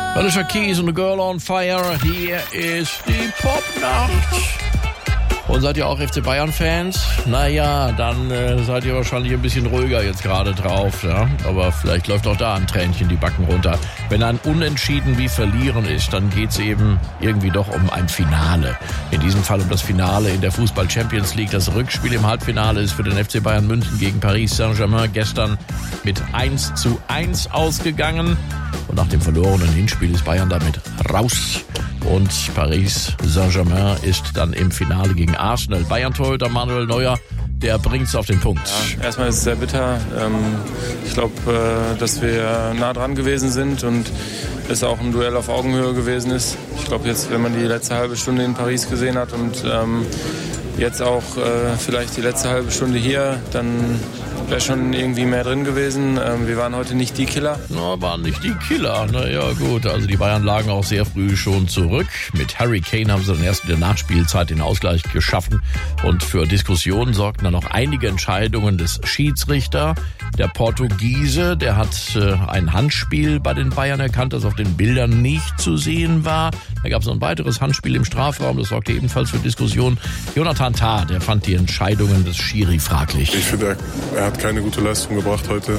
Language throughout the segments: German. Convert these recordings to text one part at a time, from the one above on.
Alicia Keys und The Girl on Fire. Hier ist die Popnacht. Und seid ihr auch FC Bayern-Fans? Naja, dann seid ihr wahrscheinlich ein bisschen ruhiger jetzt gerade drauf. Ja? Aber vielleicht läuft auch da ein Tränchen die Backen runter. Wenn ein Unentschieden wie Verlieren ist, dann geht es eben irgendwie doch um ein Finale. In diesem Fall um das Finale in der Fußball-Champions League. Das Rückspiel im Halbfinale ist für den FC Bayern München gegen Paris Saint-Germain gestern mit 1:1 ausgegangen. Und nach dem verlorenen Hinspiel ist Bayern damit raus. Und Paris Saint-Germain ist dann im Finale gegen Arsenal. Bayern-Torhüter Manuel Neuer, der bringt's auf den Punkt. Ja, erstmal ist es sehr bitter. Ich glaube, dass wir nah dran gewesen sind und es auch ein Duell auf Augenhöhe gewesen ist. Ich glaube jetzt, wenn man die letzte halbe Stunde in Paris gesehen hat und jetzt auch vielleicht die letzte halbe Stunde hier, dann wäre schon irgendwie mehr drin gewesen. Wir waren heute nicht die Killer. Na, waren nicht die Killer. Naja, gut. Also die Bayern lagen auch sehr früh schon zurück. Mit Harry Kane haben sie dann erst in der Nachspielzeit den Ausgleich geschaffen. Und für Diskussionen sorgten dann noch einige Entscheidungen des Schiedsrichter. Der Portugiese, der hat ein Handspiel bei den Bayern erkannt, das auf den Bildern nicht zu sehen war. Da gab es noch ein weiteres Handspiel im Strafraum. Das sorgte ebenfalls für Diskussionen. Jonathan Tah, der fand die Entscheidungen des Schiri fraglich. Ich finde, er hat keine gute Leistung gebracht heute.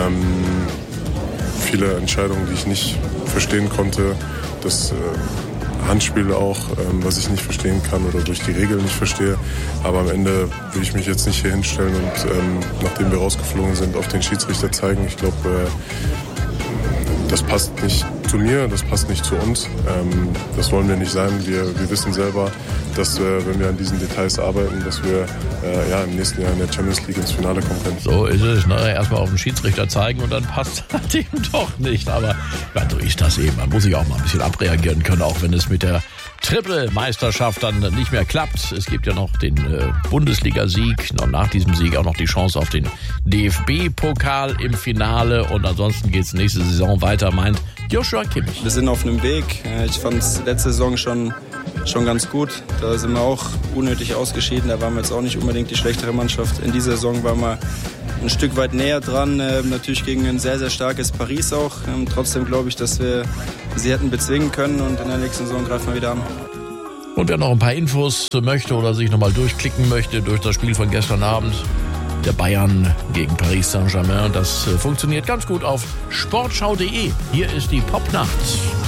Viele Entscheidungen, die ich nicht verstehen konnte. Das Handspiel auch, was ich nicht verstehen kann oder durch die Regeln nicht verstehe. Aber am Ende will ich mich jetzt nicht hier hinstellen und nachdem wir rausgeflogen sind, auf den Schiedsrichter zeigen. Ich glaube, das passt nicht zu mir, das passt nicht zu uns. Das wollen wir nicht sein. Wir wissen selber, dass wenn wir an diesen Details arbeiten, dass wir im nächsten Jahr in der Champions League ins Finale kommen können. So ist es. Ne? Erstmal auf den Schiedsrichter zeigen und dann passt das eben doch nicht. Aber ja, so ist das eben. Man muss sich auch mal ein bisschen abreagieren können, auch wenn es mit der Triple-Meisterschaft dann nicht mehr klappt. Es gibt ja noch den Bundesliga-Sieg und nach diesem Sieg auch noch die Chance auf den DFB-Pokal im Finale. Und ansonsten geht es nächste Saison weiter, meint Joshua Kimmich. Wir sind auf einem Weg. Ich fand es letzte Saison schon ganz gut. Da sind wir auch unnötig ausgeschieden. Da waren wir jetzt auch nicht unbedingt die schlechtere Mannschaft. In dieser Saison waren wir ein Stück weit näher dran. Natürlich gegen ein sehr, sehr starkes Paris auch. Trotzdem glaube ich, dass wir sie hätten bezwingen können. Und in der nächsten Saison greifen wir wieder an. Und wer noch ein paar Infos möchte oder sich nochmal durchklicken möchte durch das Spiel von gestern Abend, der Bayern gegen Paris Saint-Germain, das funktioniert ganz gut auf sportschau.de. Hier ist die Popnacht.